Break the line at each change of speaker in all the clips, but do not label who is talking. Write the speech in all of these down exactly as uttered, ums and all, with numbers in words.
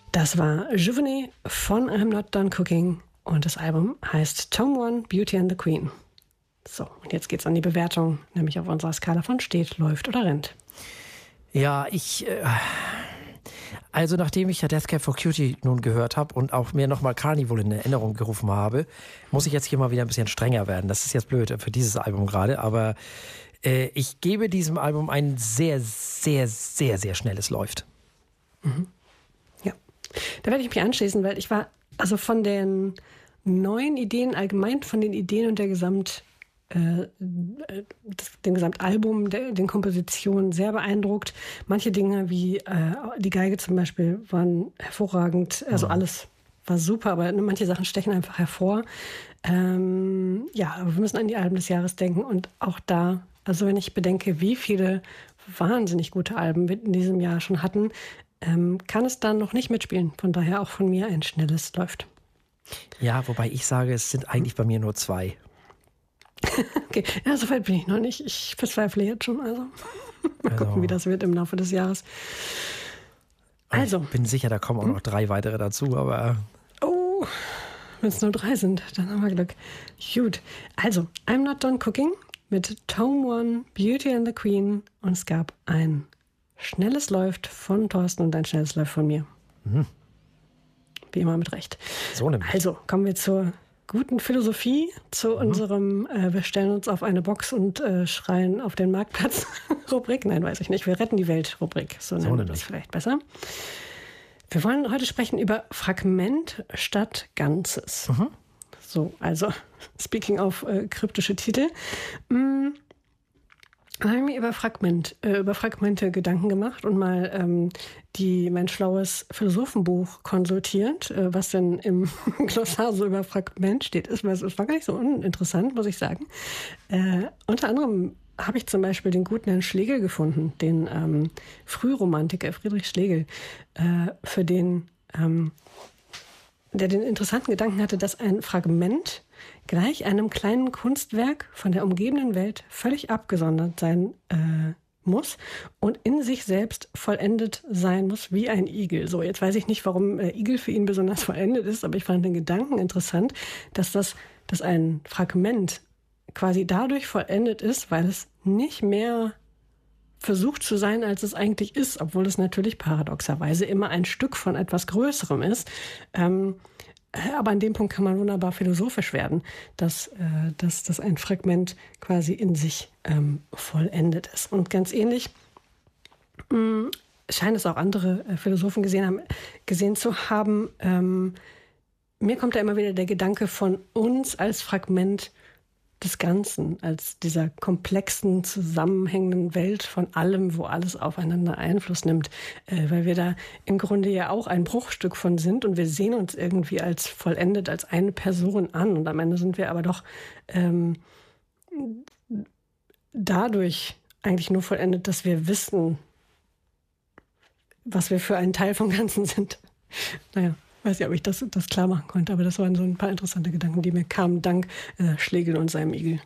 Das war Juvenet von I'm Not Done Cooking und das Album heißt Tome One, Beauty and the Queen. So, und jetzt geht's an die Bewertung, nämlich auf unserer Skala von steht, läuft oder rennt.
Ja, ich... Äh, also nachdem ich ja Death Cab for Cutie nun gehört habe und auch mir nochmal Carnival in Erinnerung gerufen habe, muss ich jetzt hier mal wieder ein bisschen strenger werden. Das ist jetzt blöd für dieses Album gerade, aber äh, ich gebe diesem Album ein sehr, sehr, sehr, sehr schnelles Läuft.
Mhm. Ja, da werde ich mich anschließen, weil ich war also von den neuen Ideen, allgemein von den Ideen und der Gesamt, äh, das, dem Gesamtalbum, der, den Kompositionen sehr beeindruckt. Manche Dinge wie äh, die Geige zum Beispiel waren hervorragend, also mhm. alles war super, aber manche Sachen stechen einfach hervor. Ähm, ja, aber wir müssen an die Alben des Jahres denken und auch da, also wenn ich bedenke, wie viele wahnsinnig gute Alben wir in diesem Jahr schon hatten, ähm, kann es dann noch nicht mitspielen. Von daher auch von mir ein schnelles Läuft.
Ja, wobei ich sage, es sind eigentlich bei mir nur zwei.
Okay, ja, so weit bin ich noch nicht. Ich verzweifle jetzt schon. Also mal also. gucken, wie das wird im Laufe des Jahres.
Also. Ich bin sicher, da kommen auch noch drei weitere dazu, aber...
Oh, wenn es nur drei sind, dann haben wir Glück. Gut, also I'm Not Done Cooking mit Tome One, Beauty and the Queen und es gab ein schnelles Läuft von Thorsten und ein schnelles Läuft von mir. Mhm. Wie immer mit Recht.
So nämlich.
Also kommen wir zur guten Philosophie, zu mhm. unserem äh, wir stellen uns auf eine Box und äh, schreien auf den Marktplatz Rubrik. Nein, weiß ich nicht. Wir retten die Welt Rubrik. So nennen wir das vielleicht besser. Wir wollen heute sprechen über Fragment statt Ganzes. Mhm. So, also speaking of äh, kryptische Titel. Mh, habe ich mir über, Fragment, äh, über Fragmente Gedanken gemacht und mal ähm, die mein schlaues Philosophenbuch konsultiert, äh, was denn im Glossar so über Fragment steht. Es war, war gar nicht so uninteressant, muss ich sagen. Äh, unter anderem habe ich zum Beispiel den guten Herrn Schlegel gefunden, den ähm, Frühromantiker Friedrich Schlegel, äh, für den, ähm, der den interessanten Gedanken hatte, dass ein Fragment gleich einem kleinen Kunstwerk von der umgebenden Welt völlig abgesondert sein äh, muss und in sich selbst vollendet sein muss wie ein Igel. So, jetzt weiß ich nicht, warum äh, Igel für ihn besonders vollendet ist, aber ich fand den Gedanken interessant, dass das, dass ein Fragment quasi dadurch vollendet ist, weil es nicht mehr versucht zu sein, als es eigentlich ist, obwohl es natürlich paradoxerweise immer ein Stück von etwas Größerem ist. Ähm, Aber an dem Punkt kann man wunderbar philosophisch werden, dass, äh, dass, dass ein Fragment quasi in sich ähm, vollendet ist. Und ganz ähnlich mh, scheinen es auch andere äh, Philosophen gesehen, haben, gesehen zu haben. Ähm, mir kommt da immer wieder der Gedanke von uns als Fragment des Ganzen, als dieser komplexen, zusammenhängenden Welt von allem, wo alles aufeinander Einfluss nimmt, äh, weil wir da im Grunde ja auch ein Bruchstück von sind und wir sehen uns irgendwie als vollendet, als eine Person an und am Ende sind wir aber doch ähm, dadurch eigentlich nur vollendet, dass wir wissen, was wir für ein Teil vom Ganzen sind. Naja. Weiß nicht, ob ich das, das klar machen konnte, aber das waren so ein paar interessante Gedanken, die mir kamen, dank äh, Schlegel und seinem Igel.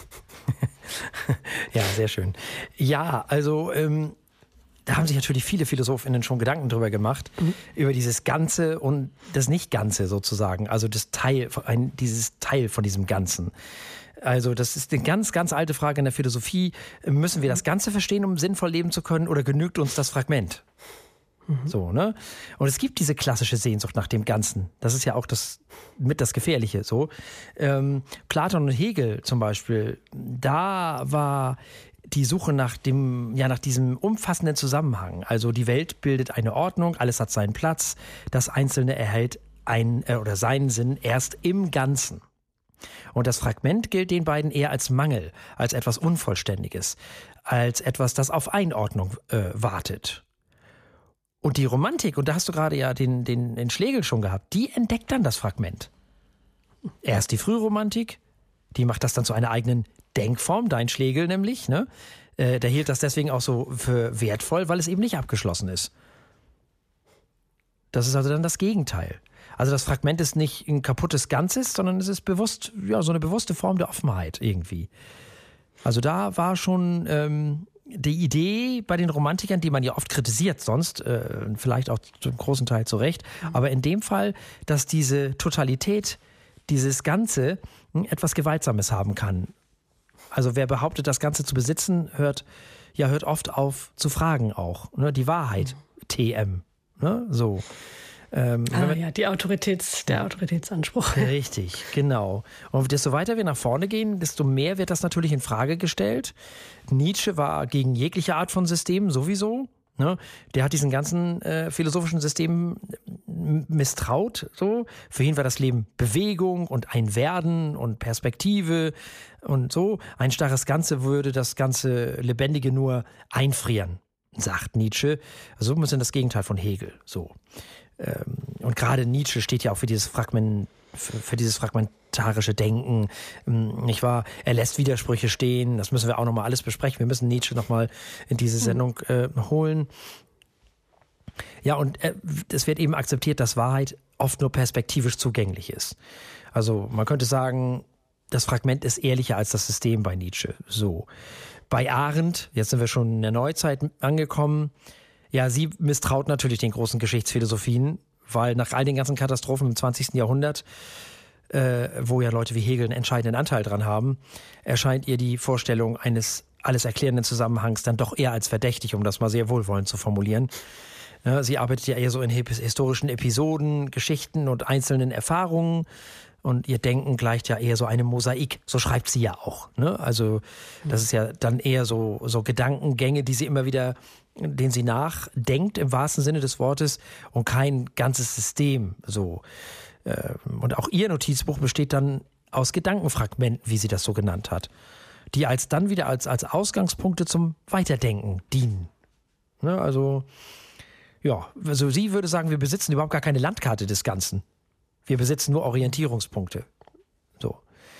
Ja, sehr schön. Ja, also ähm, da haben sich natürlich viele PhilosophInnen schon Gedanken drüber gemacht, mhm. über dieses Ganze und das Nicht-Ganze sozusagen, also das Teil, ein, dieses Teil von diesem Ganzen. Also das ist eine ganz, ganz alte Frage in der Philosophie. Müssen wir das Ganze verstehen, um sinnvoll leben zu können, oder genügt uns das Fragment? Mhm. So, ne? Und es gibt diese klassische Sehnsucht nach dem Ganzen. Das ist ja auch das mit das Gefährliche. So, ähm, Platon und Hegel zum Beispiel, da war die Suche nach dem, ja, nach diesem umfassenden Zusammenhang. Also die Welt bildet eine Ordnung, alles hat seinen Platz, das Einzelne erhält ein äh, oder seinen Sinn erst im Ganzen. Und das Fragment gilt den beiden eher als Mangel, als etwas Unvollständiges, als etwas, das auf Einordnung äh, wartet. Und die Romantik, und da hast du gerade ja den, den, den Schlegel schon gehabt, die entdeckt dann das Fragment. Erst die Frühromantik, die macht das dann zu einer eigenen Denkform, dein Schlegel nämlich, ne? Äh, der hielt das deswegen auch so für wertvoll, weil es eben nicht abgeschlossen ist. Das ist also dann das Gegenteil. Also das Fragment ist nicht ein kaputtes Ganzes, sondern es ist bewusst, ja, so eine bewusste Form der Offenheit irgendwie. Also da war schon, ähm, die Idee bei den Romantikern, die man ja oft kritisiert sonst, äh, vielleicht auch zum großen Teil zu Recht, aber in dem Fall, dass diese Totalität, dieses Ganze etwas Gewaltsames haben kann. Also wer behauptet, das Ganze zu besitzen, hört ja hört oft auf zu fragen auch. Ne? Die Wahrheit, T M. Ne? So. Ähm,
ah ja, die Autoritäts, der Autoritätsanspruch.
Richtig, genau. Und desto weiter wir nach vorne gehen, desto mehr wird das natürlich in Frage gestellt. Nietzsche war gegen jegliche Art von System sowieso. Ne? Der hat diesen ganzen äh, philosophischen Systemen misstraut. So. Für ihn war das Leben Bewegung und ein Werden und Perspektive und so. Ein starres Ganze würde das ganze Lebendige nur einfrieren, sagt Nietzsche. So ein bisschen das Gegenteil von Hegel. So. Ähm, und gerade Nietzsche steht ja auch für dieses Fragment, für, für dieses fragmentarische Denken, nicht wahr? Er lässt Widersprüche stehen, das müssen wir auch nochmal alles besprechen. Wir müssen Nietzsche nochmal in diese Sendung äh, holen. Ja, und äh, es wird eben akzeptiert, dass Wahrheit oft nur perspektivisch zugänglich ist. Also man könnte sagen, das Fragment ist ehrlicher als das System bei Nietzsche. So. Bei Arendt, jetzt sind wir schon in der Neuzeit angekommen, ja, sie misstraut natürlich den großen Geschichtsphilosophien, weil nach all den ganzen Katastrophen im zwanzigsten Jahrhundert, äh, wo ja Leute wie Hegel einen entscheidenden Anteil dran haben, erscheint ihr die Vorstellung eines alles erklärenden Zusammenhangs dann doch eher als verdächtig, um das mal sehr wohlwollend zu formulieren. Ja, sie arbeitet ja eher so in historischen Episoden, Geschichten und einzelnen Erfahrungen. Und ihr Denken gleicht ja eher so einem Mosaik. So schreibt sie ja auch. Ne? Also das ist ja dann eher so, so Gedankengänge, die sie immer wieder, denen sie nachdenkt im wahrsten Sinne des Wortes und kein ganzes System. So. Und auch ihr Notizbuch besteht dann aus Gedankenfragmenten, wie sie das so genannt hat, die als dann wieder als, als Ausgangspunkte zum Weiterdenken dienen. Ne? Also ja, also sie würde sagen, wir besitzen überhaupt gar keine Landkarte des Ganzen. Wir besitzen nur Orientierungspunkte. So.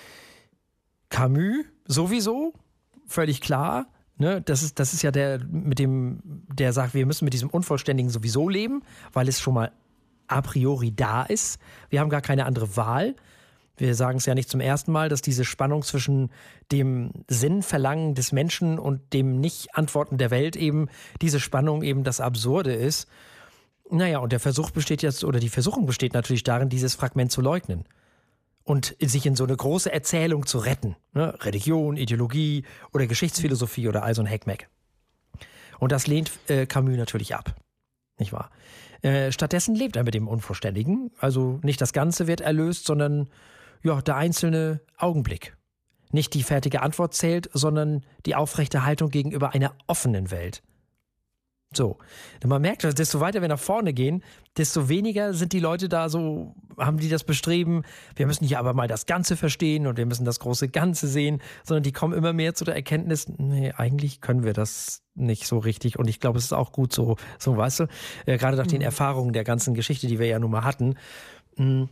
Camus sowieso, völlig klar. Ne? Das ist, das ist ja der, mit dem, der sagt, wir müssen mit diesem Unvollständigen sowieso leben, weil es schon mal a priori da ist. Wir haben gar keine andere Wahl. Wir sagen es ja nicht zum ersten Mal, dass diese Spannung zwischen dem Sinnverlangen des Menschen und dem Nicht-Antworten der Welt eben, diese Spannung eben das Absurde ist. Naja, und der Versuch besteht jetzt, oder die Versuchung besteht natürlich darin, dieses Fragment zu leugnen und sich in so eine große Erzählung zu retten. Ne? Religion, Ideologie oder Geschichtsphilosophie oder all so ein Heckmeck. Und das lehnt äh, Camus natürlich ab, nicht wahr? Äh, stattdessen lebt er mit dem Unvollständigen. Also nicht das Ganze wird erlöst, sondern ja, der einzelne Augenblick. Nicht die fertige Antwort zählt, sondern die aufrechte Haltung gegenüber einer offenen Welt. So, man merkt, dass desto weiter wir nach vorne gehen, desto weniger sind die Leute da so, haben die das Bestreben, wir müssen hier aber mal das Ganze verstehen und wir müssen das große Ganze sehen, sondern die kommen immer mehr zu der Erkenntnis, nee, eigentlich können wir das nicht so richtig und ich glaube, es ist auch gut so, so weißt du, äh, gerade nach mhm. den Erfahrungen der ganzen Geschichte, die wir ja nun mal hatten. Und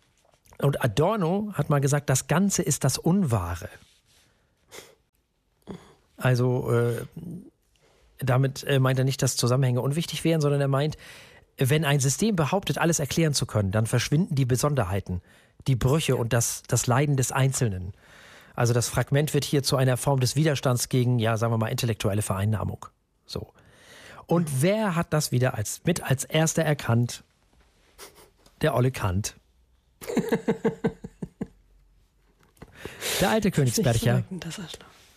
Adorno hat mal gesagt, das Ganze ist das Unwahre. Also, äh, Damit äh, meint er nicht, dass Zusammenhänge unwichtig wären, sondern er meint, wenn ein System behauptet, alles erklären zu können, dann verschwinden die Besonderheiten, die Brüche und das, das Leiden des Einzelnen. Also das Fragment wird hier zu einer Form des Widerstands gegen, ja, sagen wir mal, intellektuelle Vereinnahmung. So. Und wer hat das wieder als, mit als erster erkannt? Der olle Kant. Der alte Königsbercher.
Das ist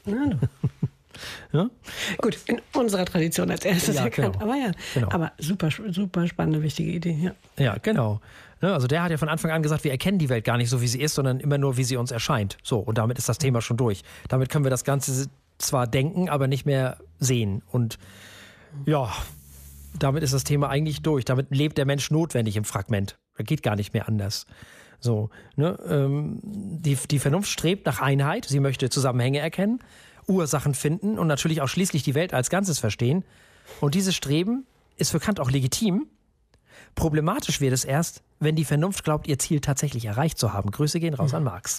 Ja? Gut, in unserer Tradition als erstes ja, erkannt. Genau. Aber ja, genau. Aber super, super spannende, wichtige Idee. Ja,
ja genau. Also der hat ja von Anfang an gesagt, wir erkennen die Welt gar nicht so, wie sie ist, sondern immer nur, wie sie uns erscheint. So, und damit ist das Thema schon durch. Damit können wir das Ganze zwar denken, aber nicht mehr sehen. Und ja, damit ist das Thema eigentlich durch. Damit lebt der Mensch notwendig im Fragment. Das geht gar nicht mehr anders. So, ne? ähm, die, die Vernunft strebt nach Einheit. Sie möchte Zusammenhänge erkennen, Ursachen finden und natürlich auch schließlich die Welt als Ganzes verstehen. Und dieses Streben ist für Kant auch legitim. Problematisch wird es erst, wenn die Vernunft glaubt, ihr Ziel tatsächlich erreicht zu haben. Grüße gehen raus an Marx.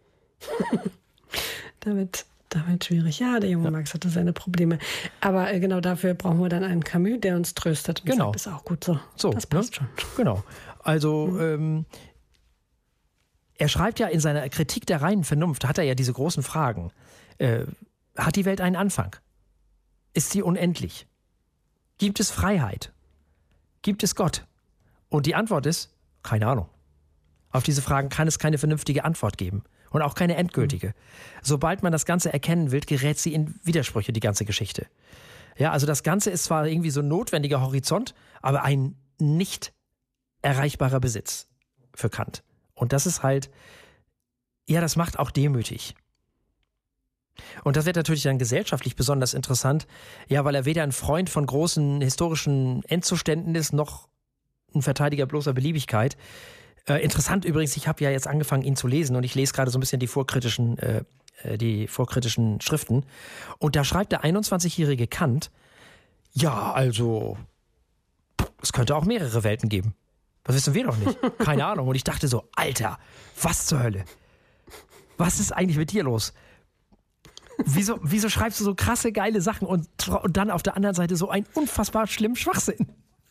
damit, damit schwierig. Ja, der junge ja. Marx hatte seine Probleme. Aber äh, genau dafür brauchen wir dann einen Camus, der uns tröstet. Und
genau.
sagt, ist auch gut so.
so
das passt
ne?
schon.
Genau. Also, mhm. ähm, er schreibt ja in seiner Kritik der reinen Vernunft, hat er ja diese großen Fragen. Äh, hat die Welt einen Anfang? Ist sie unendlich? Gibt es Freiheit? Gibt es Gott? Und die Antwort ist, keine Ahnung. Auf diese Fragen kann es keine vernünftige Antwort geben und auch keine endgültige. Mhm. Sobald man das Ganze erkennen will, gerät sie in Widersprüche, die ganze Geschichte. Ja, also das Ganze ist zwar irgendwie so ein notwendiger Horizont, aber ein nicht erreichbarer Besitz für Kant. Und das ist halt, ja, das macht auch demütig. Und das wird natürlich dann gesellschaftlich besonders interessant, ja, weil er weder ein Freund von großen historischen Endzuständen ist, noch ein Verteidiger bloßer Beliebigkeit. Äh, interessant übrigens, ich habe ja jetzt angefangen, ihn zu lesen und ich lese gerade so ein bisschen die vorkritischen, äh, die vorkritischen Schriften. Und da schreibt der einundzwanzigjährige Kant, ja, also, es könnte auch mehrere Welten geben. Das wissen wir doch nicht. Keine Ahnung. Und ich dachte so, Alter, was zur Hölle? Was ist eigentlich mit dir los? Wieso, wieso schreibst du so krasse, geile Sachen und, und dann auf der anderen Seite so einen unfassbar schlimmen Schwachsinn?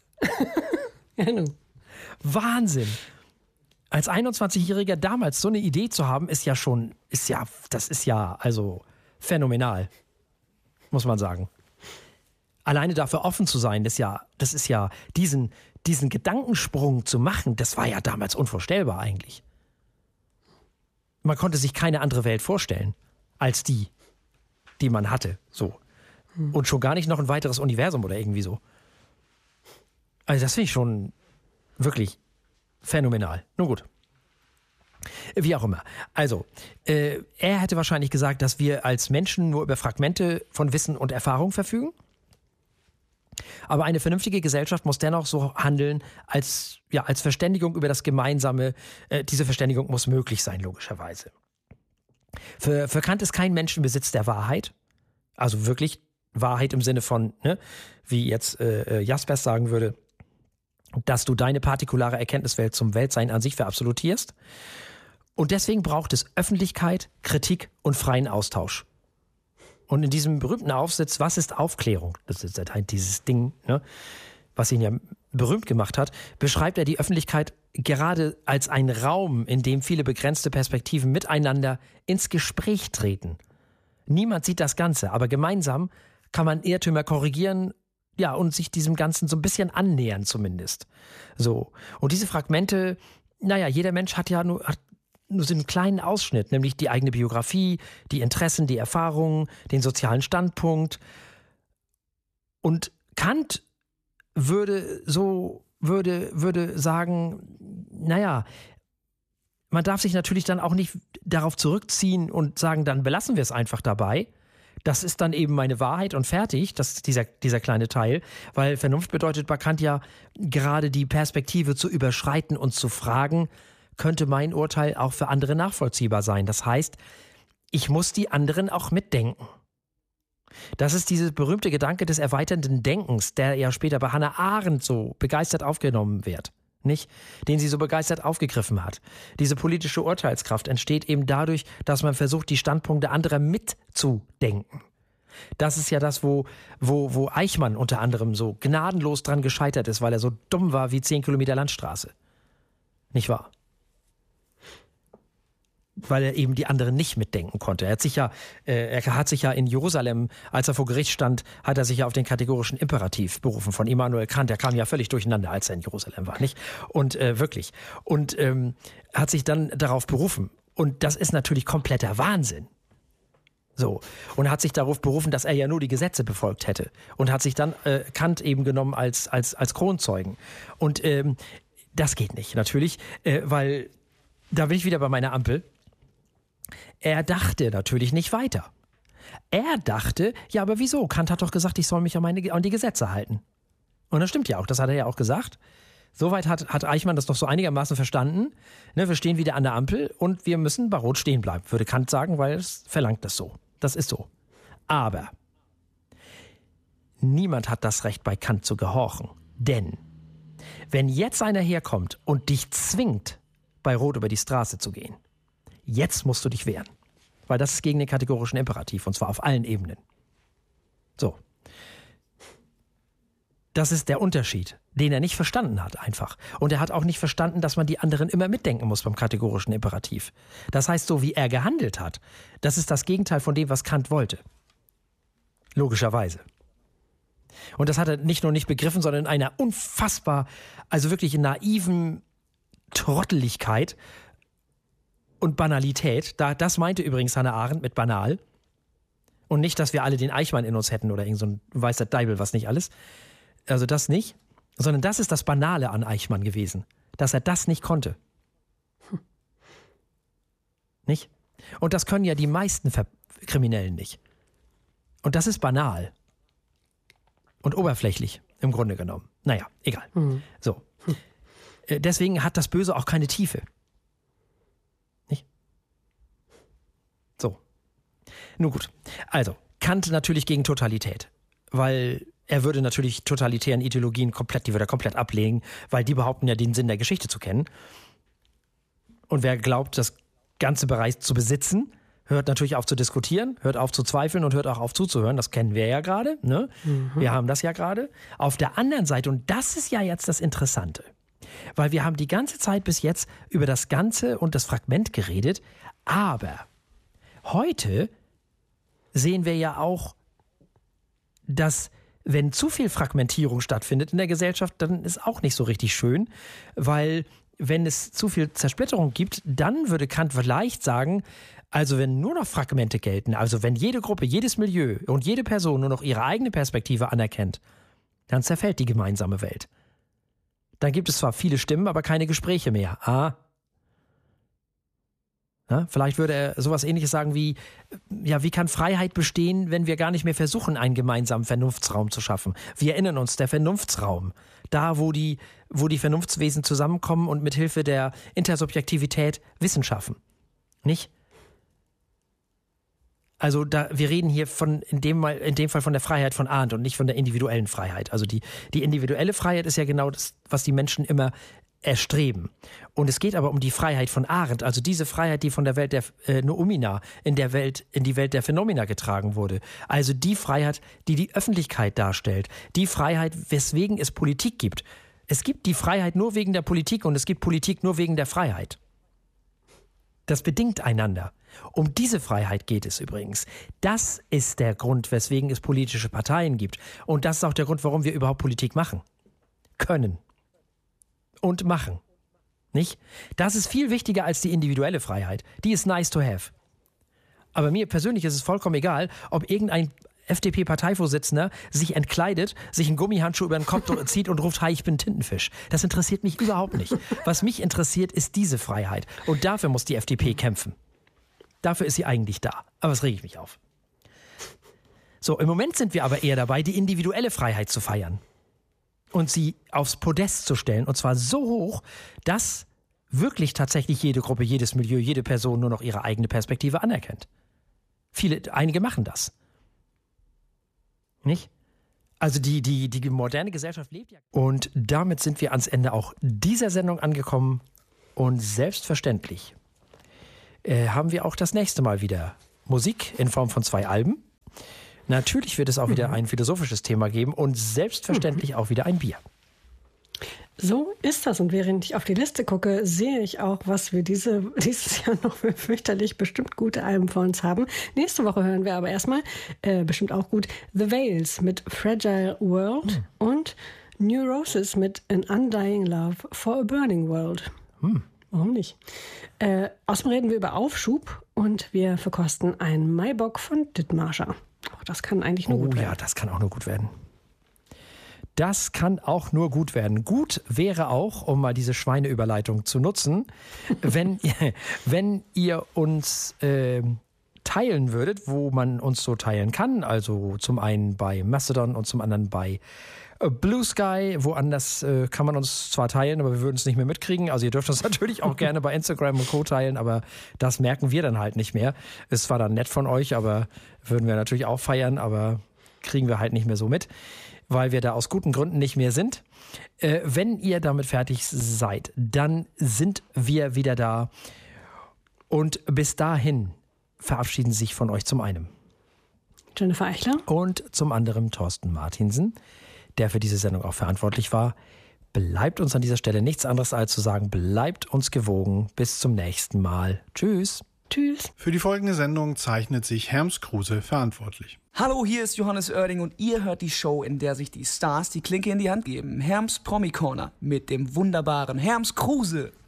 Wahnsinn. Als einundzwanzigjähriger damals so eine Idee zu haben, ist ja schon, ist ja, das ist ja also phänomenal, muss man sagen. Alleine dafür offen zu sein, das ist ja, das ist ja diesen, diesen Gedankensprung zu machen, das war ja damals unvorstellbar eigentlich. Man konnte sich keine andere Welt vorstellen als die, die man hatte, so. Und schon gar nicht noch ein weiteres Universum oder irgendwie so. Also das finde ich schon wirklich phänomenal. Nun gut. Wie auch immer. Also, äh, er hätte wahrscheinlich gesagt, dass wir als Menschen nur über Fragmente von Wissen und Erfahrung verfügen. Aber eine vernünftige Gesellschaft muss dennoch so handeln, als, ja, als Verständigung über das Gemeinsame. Äh, diese Verständigung muss möglich sein, logischerweise. Für, für Kant ist kein Mensch im Besitz der Wahrheit. Also wirklich Wahrheit im Sinne von, ne, wie jetzt äh, Jaspers sagen würde, dass du deine partikulare Erkenntniswelt zum Weltsein an sich verabsolutierst. Und deswegen braucht es Öffentlichkeit, Kritik und freien Austausch. Und in diesem berühmten Aufsatz, was ist Aufklärung? Das ist halt dieses Ding, ne, was ihn ja berühmt gemacht hat, beschreibt er die Öffentlichkeit gerade als einen Raum, in dem viele begrenzte Perspektiven miteinander ins Gespräch treten. Niemand sieht das Ganze, aber gemeinsam kann man Irrtümer korrigieren, ja, und sich diesem Ganzen so ein bisschen annähern zumindest. So. Und diese Fragmente, naja, jeder Mensch hat ja nur, hat nur so einen kleinen Ausschnitt, nämlich die eigene Biografie, die Interessen, die Erfahrungen, den sozialen Standpunkt. Und Kant würde so, würde, würde sagen, naja, man darf sich natürlich dann auch nicht darauf zurückziehen und sagen, dann belassen wir es einfach dabei. Das ist dann eben meine Wahrheit und fertig, das ist dieser, dieser kleine Teil, weil Vernunft bedeutet bei Kant ja gerade die Perspektive zu überschreiten und zu fragen, könnte mein Urteil auch für andere nachvollziehbar sein. Das heißt, ich muss die anderen auch mitdenken. Das ist dieser berühmte Gedanke des erweiternden Denkens, der ja später bei Hannah Arendt so begeistert aufgenommen wird, nicht? Den sie so begeistert aufgegriffen hat. Diese politische Urteilskraft entsteht eben dadurch, dass man versucht, die Standpunkte anderer mitzudenken. Das ist ja das, wo, wo, wo Eichmann unter anderem so gnadenlos dran gescheitert ist, weil er so dumm war wie zehn Kilometer Landstraße. Nicht wahr? Weil er eben die anderen nicht mitdenken konnte. Er hat sich ja, äh, er hat sich ja in Jerusalem, als er vor Gericht stand, hat er sich ja auf den kategorischen Imperativ berufen von Immanuel Kant. Der kam ja völlig durcheinander, als er in Jerusalem war, nicht? Und äh, wirklich. Und ähm, hat sich dann darauf berufen. Und das ist natürlich kompletter Wahnsinn. So. Und er hat sich darauf berufen, dass er ja nur die Gesetze befolgt hätte. Und hat sich dann äh, Kant eben genommen als, als, als Kronzeugen. Und ähm, das geht nicht, natürlich, äh, weil da bin ich wieder bei meiner Ampel. Er dachte natürlich nicht weiter. Er dachte, ja, aber wieso? Kant hat doch gesagt, ich soll mich an, meine, an die Gesetze halten. Und das stimmt ja auch, das hat er ja auch gesagt. Soweit hat, hat Eichmann das noch so einigermaßen verstanden. Ne, wir stehen wieder an der Ampel und wir müssen bei Rot stehen bleiben, würde Kant sagen, weil es verlangt das so. Das ist so. Aber niemand hat das Recht, bei Kant zu gehorchen. Denn wenn jetzt einer herkommt und dich zwingt, bei Rot über die Straße zu gehen, jetzt musst du dich wehren. Weil das ist gegen den kategorischen Imperativ, und zwar auf allen Ebenen. So. Das ist der Unterschied, den er nicht verstanden hat einfach. Und er hat auch nicht verstanden, dass man die anderen immer mitdenken muss beim kategorischen Imperativ. Das heißt, so wie er gehandelt hat, das ist das Gegenteil von dem, was Kant wollte. Logischerweise. Und das hat er nicht nur nicht begriffen, sondern in einer unfassbar, also wirklich naiven Trotteligkeit und Banalität. Da, das meinte übrigens Hannah Arendt mit banal. Und nicht, dass wir alle den Eichmann in uns hätten oder irgend so ein weißer Deibel, was nicht alles. Also das nicht. Sondern das ist das Banale an Eichmann gewesen. Dass er das nicht konnte. Hm. Nicht? Und das können ja die meisten Ver- Kriminellen nicht. Und das ist banal. Und oberflächlich, im Grunde genommen. Naja, egal. Mhm. So. Hm. Deswegen hat das Böse auch keine Tiefe. Nicht? So. Nun gut. Also, Kant natürlich gegen Totalität. Weil er würde natürlich totalitären Ideologien komplett, die würde er komplett ablehnen, weil die behaupten ja, den Sinn der Geschichte zu kennen. Und wer glaubt, das ganze Bereich zu besitzen, hört natürlich auf zu diskutieren, hört auf zu zweifeln und hört auch auf zuzuhören. Das kennen wir ja gerade. Ne? Mhm. Wir haben das ja gerade. Auf der anderen Seite, und das ist ja jetzt das Interessante, weil wir haben die ganze Zeit bis jetzt über das Ganze und das Fragment geredet, aber heute sehen wir ja auch, dass wenn zu viel Fragmentierung stattfindet in der Gesellschaft, dann ist auch nicht so richtig schön, weil wenn es zu viel Zersplitterung gibt, dann würde Kant vielleicht sagen, also wenn nur noch Fragmente gelten, also wenn jede Gruppe, jedes Milieu und jede Person nur noch ihre eigene Perspektive anerkennt, dann zerfällt die gemeinsame Welt. Dann gibt es zwar viele Stimmen, aber keine Gespräche mehr. Ah. Ja, vielleicht würde er sowas Ähnliches sagen wie, ja, wie kann Freiheit bestehen, wenn wir gar nicht mehr versuchen, einen gemeinsamen Vernunftsraum zu schaffen? Wir erinnern uns, der Vernunftsraum, da wo die, wo die Vernunftswesen zusammenkommen und mit Hilfe der Intersubjektivität Wissen schaffen. Nicht? Also da, wir reden hier von in dem, Mal, in dem Fall von der Freiheit von Arendt und nicht von der individuellen Freiheit. Also die, die individuelle Freiheit ist ja genau das, was die Menschen immer erstreben. Und es geht aber um die Freiheit von Arendt, also diese Freiheit, die von der Welt der äh, Noumena in der Welt, in die Welt der Phänomena getragen wurde. Also die Freiheit, die die Öffentlichkeit darstellt. Die Freiheit, weswegen es Politik gibt. Es gibt die Freiheit nur wegen der Politik und es gibt Politik nur wegen der Freiheit. Das bedingt einander. Um diese Freiheit geht es übrigens. Das ist der Grund, weswegen es politische Parteien gibt. Und das ist auch der Grund, warum wir überhaupt Politik machen können. Und machen. Nicht? Das ist viel wichtiger als die individuelle Freiheit. Die ist nice to have. Aber mir persönlich ist es vollkommen egal, ob irgendein F D P-Parteivorsitzender sich entkleidet, sich einen Gummihandschuh über den Kopf zieht und ruft, hi, ich bin Tintenfisch. Das interessiert mich überhaupt nicht. Was mich interessiert, ist diese Freiheit. Und dafür muss die F D P kämpfen. Dafür ist sie eigentlich da. Aber es rege ich mich auf. So, im Moment sind wir aber eher dabei, die individuelle Freiheit zu feiern. Und sie aufs Podest zu stellen. Und zwar so hoch, dass wirklich tatsächlich jede Gruppe, jedes Milieu, jede Person nur noch ihre eigene Perspektive anerkennt. Viele, einige machen das. Nicht? Also die, die, die moderne Gesellschaft lebt ja. Und damit sind wir ans Ende auch dieser Sendung angekommen. Und selbstverständlich äh, haben wir auch das nächste Mal wieder Musik in Form von zwei Alben. Natürlich wird es auch wieder ein philosophisches Thema geben und selbstverständlich auch wieder ein Bier.
So ist das. Und während ich auf die Liste gucke, sehe ich auch, was wir diese, dieses Jahr noch für fürchterlich bestimmt gute Alben vor uns haben. Nächste Woche hören wir aber erstmal, äh, bestimmt auch gut, The Veils mit Fragile World hm. und Neurosis mit An Undying Love for a Burning World. Hm. Warum nicht? Äh, außerdem reden wir über Aufschub und wir verkosten einen Maibock von Dithmarscher. Oh, das kann eigentlich nur
oh,
gut werden.
Ja, das kann auch nur gut werden. Das kann auch nur gut werden. Gut wäre auch, um mal diese Schweineüberleitung zu nutzen, wenn, ihr, wenn ihr uns äh, teilen würdet, wo man uns so teilen kann. Also zum einen bei Mastodon und zum anderen bei Blue Sky. Woanders äh, kann man uns zwar teilen, aber wir würden es nicht mehr mitkriegen. Also ihr dürft uns natürlich auch gerne bei Instagram und Co. teilen, aber das merken wir dann halt nicht mehr. Es war dann nett von euch, aber würden wir natürlich auch feiern, aber kriegen wir halt nicht mehr so mit, weil wir da aus guten Gründen nicht mehr sind. Äh, wenn ihr damit fertig seid, dann sind wir wieder da. Und bis dahin verabschieden sich von euch zum einen
Jennifer Eichler
und zum anderen Thorsten Martinsen, der für diese Sendung auch verantwortlich war. Bleibt uns an dieser Stelle nichts anderes als zu sagen, bleibt uns gewogen. Bis zum nächsten Mal. Tschüss.
Tschüss.
Für die folgende Sendung zeichnet sich Herms Kruse verantwortlich. Hallo, hier ist Johannes Oerding und ihr hört die Show, in der sich die Stars die Klinke in die Hand geben. Herms Promi Corner mit dem wunderbaren Herms Kruse.